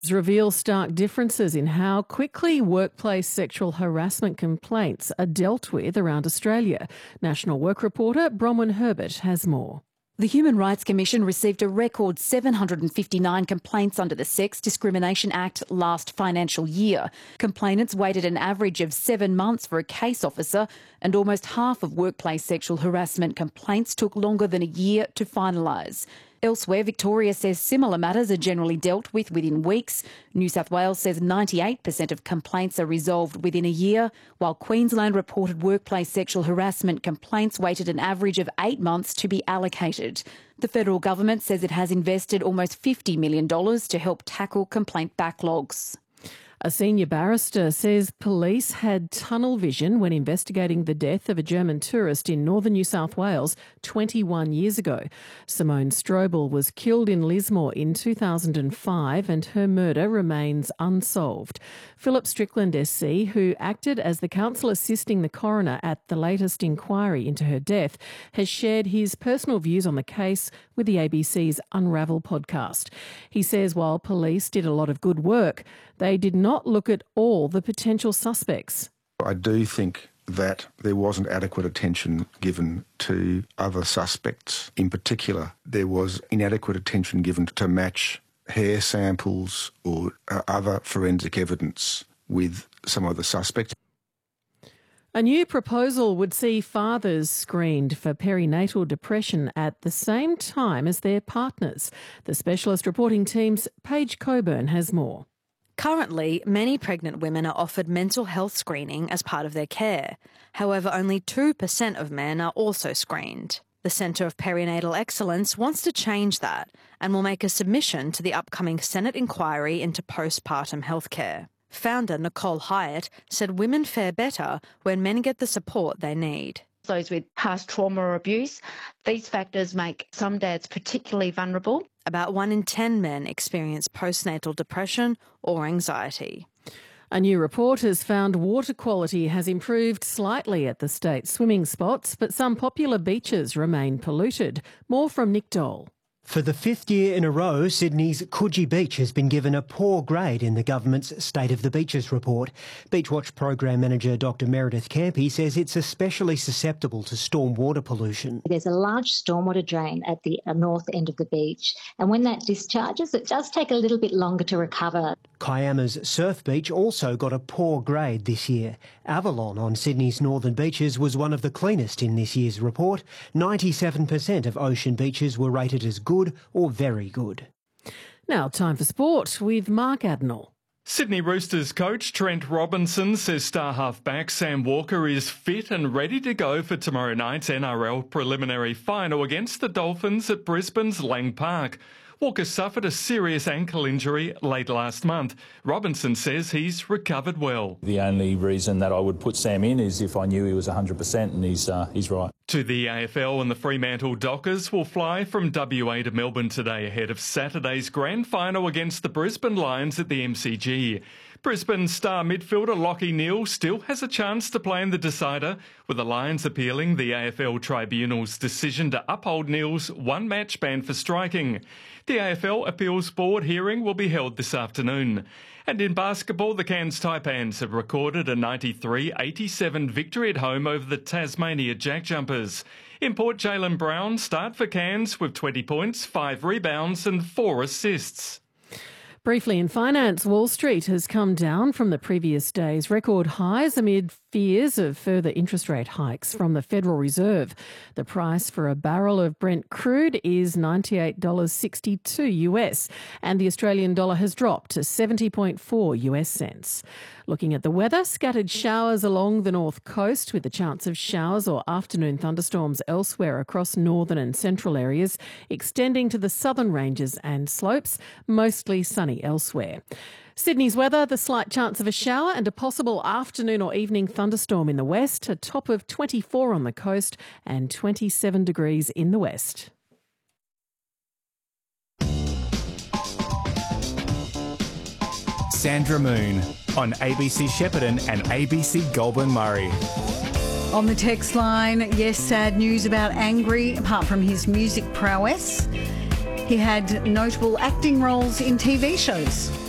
Reveal stark differences in how quickly workplace sexual harassment complaints are dealt with around Australia. National Work reporter Bronwyn Herbert has more. The Human Rights Commission received a record 759 complaints under the Sex Discrimination Act last financial year. Complainants waited an average of 7 months for a case officer, and almost half of workplace sexual harassment complaints took longer than a year to finalise. Elsewhere, Victoria says similar matters are generally dealt with within weeks. New South Wales says 98% of complaints are resolved within a year, while Queensland reported workplace sexual harassment complaints waited an average of 8 months to be allocated. The federal government says it has invested almost $50 million to help tackle complaint backlogs. A senior barrister says police had tunnel vision when investigating the death of a German tourist in northern New South Wales 21 years ago. Simone Strobel was killed in Lismore in 2005 and her murder remains unsolved. Philip Strickland SC, who acted as the counsel assisting the coroner at the latest inquiry into her death, has shared his personal views on the case with the ABC's Unravel podcast. He says while police did a lot of good work, they did not look at all the potential suspects. I do think that there wasn't adequate attention given to other suspects. In particular, there was inadequate attention given to match hair samples or other forensic evidence with some of the suspects. A new proposal would see fathers screened for perinatal depression at the same time as their partners. The specialist reporting team's Paige Coburn has more. Currently, many pregnant women are offered mental health screening as part of their care. However, only 2% of men are also screened. The Centre of Perinatal Excellence wants to change that and will make a submission to the upcoming Senate inquiry into postpartum healthcare. Founder Nicole Hyatt said women fare better when men get the support they need. Those with past trauma or abuse, these factors make some dads particularly vulnerable. About 1 in 10 men experience postnatal depression or anxiety. A new report has found water quality has improved slightly at the state's swimming spots, but some popular beaches remain polluted. More from Nick Dole. For the 5th year in a row, Sydney's Coogee Beach has been given a poor grade in the government's State of the Beaches report. Beachwatch Program Manager Dr Meredith Campy says it's especially susceptible to stormwater pollution. There's a large stormwater drain at the north end of the beach, and when that discharges, it does take a little bit longer to recover. Kiama's Surf Beach also got a poor grade this year. Avalon on Sydney's northern beaches was one of the cleanest in this year's report. 97% of ocean beaches were rated as good or very good. Now time for sport with Mark Adenall. Sydney Roosters coach Trent Robinson says star halfback Sam Walker is fit and ready to go for tomorrow night's NRL preliminary final against the Dolphins at Brisbane's Lang Park. Walker suffered a serious ankle injury late last month. Robinson says he's recovered well. The only reason that I would put Sam in is if I knew he was 100%, and he's right. To the AFL, and the Fremantle Dockers will fly from WA to Melbourne today ahead of Saturday's grand final against the Brisbane Lions at the MCG. Brisbane star midfielder Lachie Neale still has a chance to play in the decider, with the Lions appealing the AFL Tribunal's decision to uphold Neale's one-match ban for striking. The AFL Appeals Board hearing will be held this afternoon. And in basketball, the Cairns Taipans have recorded a 93-87 victory at home over the Tasmania Jack Jumpers. Import Jaylen Brown start for Cairns with 20 points, 5 rebounds and 4 assists. Briefly in finance, Wall Street has come down from the previous day's record highs amid fears of further interest rate hikes from the Federal Reserve. The price for a barrel of Brent crude is $98.62 US, and the Australian dollar has dropped to 70.4 US cents. Looking at the weather, scattered showers along the north coast with a chance of showers or afternoon thunderstorms elsewhere across northern and central areas, extending to the southern ranges and slopes, mostly sunny elsewhere. Sydney's weather, the slight chance of a shower and a possible afternoon or evening thunderstorm in the west, a top of 24 on the coast and 27 degrees in the west. Sandra Moon on ABC Shepparton and ABC Goulburn Murray. On the text line, yes, sad news about Angry, apart from his music prowess. He had notable acting roles in TV shows.